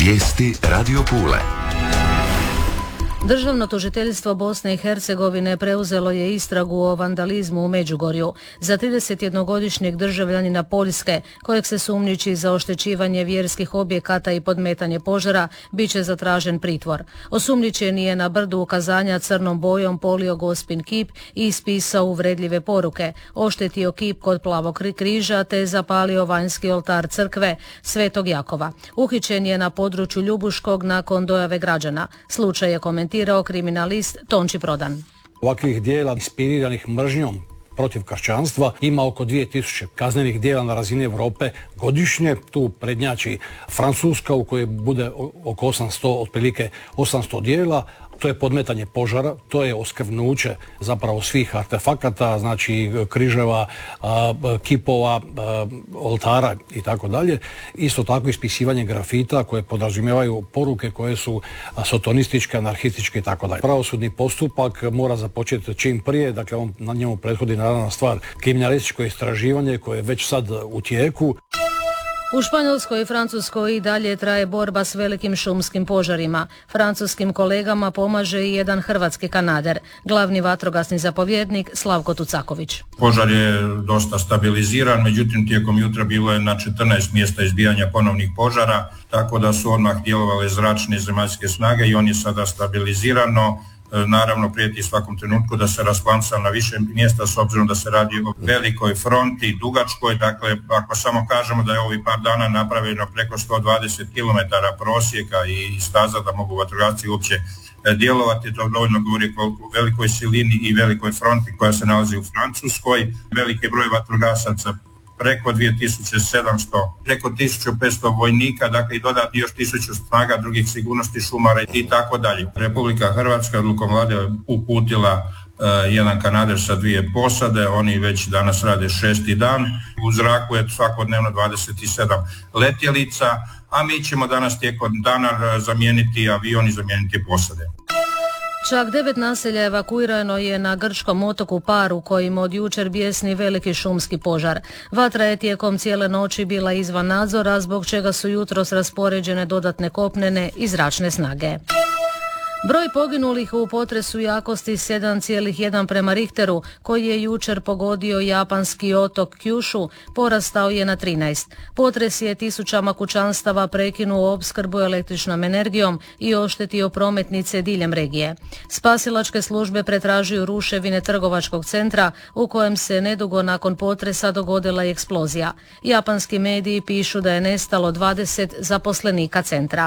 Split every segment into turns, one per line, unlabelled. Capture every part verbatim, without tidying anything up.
Vijesti Radio Pule.
Državno tužiteljstvo Bosne i Hercegovine preuzelo je istragu o vandalizmu u Međugorju za tridesetjednogodišnjeg državljanina Poljske, kojeg se sumnjiči za oštećivanje vjerskih objekata i podmetanje požara, bit će zatražen pritvor. Osumnjičeni je na brdu ukazanja crnom bojom polio gospin kip i ispisao uvredljive poruke, oštetio kip kod Plavog križa te zapalio vanjski oltar crkve Svetog Jakova. Uhićen je na području Ljubuškog nakon dojave građana. Slučaj je komentirao kriminalist Tonči Prodan.
Ovakvih dijela inspiriranih mržnjom protiv kršćanstva ima oko dvije tisuće kaznenih dijela na razini Europe godišnje. Tu prednjači Francuska u kojoj bude oko osamsto, otprilike osamsto dijela. To je podmetanje požara, to je oskvrnuće zapravo svih artefakata, znači križeva, kipova, oltara i tako dalje. Isto tako ispisivanje grafita koje podrazumijevaju poruke koje su sotonističke, anarhističke i tako dalje. Pravosudni postupak mora započeti čim prije, dakle on, na njemu prethodi naravno stvar kriminalističko istraživanje koje je već sad u tijeku.
U Španjolskoj i Francuskoj i dalje traje borba s velikim šumskim požarima. Francuskim kolegama pomaže i jedan hrvatski kanader, glavni vatrogasni zapovjednik Slavko Tucaković.
Požar je dosta stabiliziran, međutim tijekom jutra bilo je na četrnaest mjesta izbijanja ponovnih požara, tako da su odmah djelovale zračne i zemaljske snage i on je sada stabilizirano. Naravno prijeti svakom trenutku da se rasplamsa na više mjesta s obzirom da se radi o velikoj fronti, dugačkoj. Dakle, ako samo kažemo da je ovih par dana napravljeno preko sto dvadeset kilometara prosjeka i staza da mogu vatrogasci uopće djelovati, to dovoljno govori o velikoj silini i velikoj fronti koja se nalazi u Francuskoj. Veliki broj vatrogasaca, preko dvije tisuće sedamsto, preko tisuću petsto vojnika, dakle i dodati još tisuću snaga drugih sigurnosti, šumara i tako dalje. Republika Hrvatska odlukom vlade uputila uh, jedan kanader sa dvije posade, oni već danas rade šesti dan. U zraku je svakodnevno dvadeset sedam letjelica, a mi ćemo danas tijekom dana zamijeniti avion i zamijeniti posade.
Čak devet naselja evakuirano je na grčkom otoku Paru, kojim od jučer bijesni veliki šumski požar. Vatra je tijekom cijele noći bila izvan nadzora, zbog čega su jutros raspoređene dodatne kopnene i zračne snage. Broj poginulih u potresu jakosti sedam zarez jedan prema Richteru, koji je jučer pogodio japanski otok Kyushu, porastao je na trinaest. Potres je tisućama kućanstava prekinuo opskrbu električnom energijom i oštetio prometnice diljem regije. Spasilačke službe pretražuju ruševine trgovačkog centra u kojem se nedugo nakon potresa dogodila i eksplozija. Japanski mediji pišu da je nestalo dvadeset zaposlenika centra.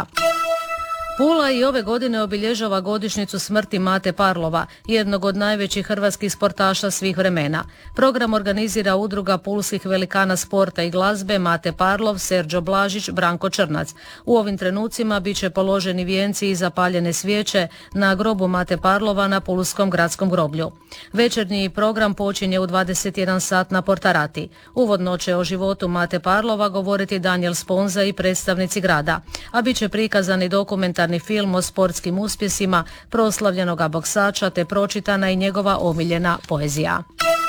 Pula i ove godine obilježava godišnjicu smrti Mate Parlova, jednog od najvećih hrvatskih sportaša svih vremena. Program organizira udruga pulskih velikana sporta i glazbe Mate Parlov, Serđo Blažić, Branko Črnac. U ovim trenucima bit će položeni vijenci i zapaljene svijeće na grobu Mate Parlova na Pulskom gradskom groblju. Večernji program počinje u dvadeset jedan sat na Portarati. Uvodno će o životu Mate Parlova govoriti Daniel Sponza i predstavnici grada, a bit će prikazan i dokumentarni film o sportskim uspjesima proslavljenoga boksača te pročitana i njegova omiljena poezija.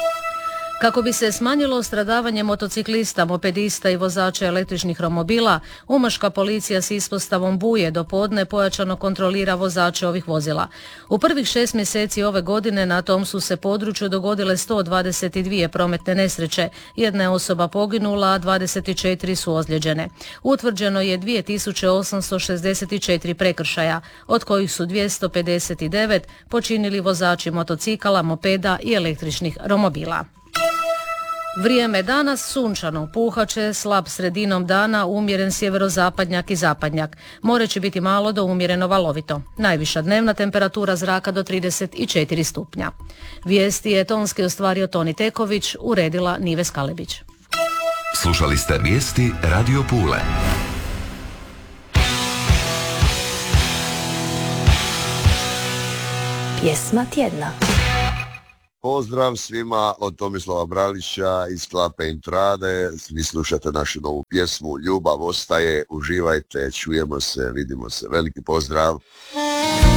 Kako bi se smanjilo stradavanje motociklista, mopedista i vozača električnih romobila, umaška policija s ispostavom Buje do podne pojačano kontrolira vozače ovih vozila. U prvih šest mjeseci ove godine na tom su se području dogodile sto dvadeset dvije prometne nesreće, jedna je osoba poginula, a dvadeset četiri su ozlijeđene. Utvrđeno je dvije tisuće osamsto šezdeset četiri prekršaja, od kojih su dvjesto pedeset devet počinili vozači motocikala, mopeda i električnih romobila. Vrijeme danas sunčano, puhat će slab sredinom dana, umjeren sjeverozapadnjak i zapadnjak. More će biti malo do umjereno valovito. Najviša dnevna temperatura zraka do trideset četiri stupnja. Vijesti je tonski ostvario Toni Teković, uredila Nives Kalebić.
Slušali ste vijesti Radio Pule.
Pjesma tjedna.
Pozdrav svima od Tomislava Bralića iz Klape Intrade. Vi slušate našu novu pjesmu Ljubav ostaje. Uživajte, čujemo se, vidimo se. Veliki pozdrav.